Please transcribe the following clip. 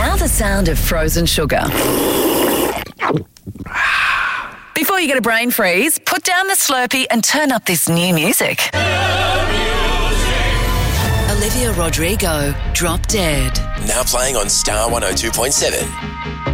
Now the sound of frozen sugar. Before you get a brain freeze, put down the Slurpee and turn up this new music. Olivia Rodrigo, Drop Dead. Now playing on Star 102.7.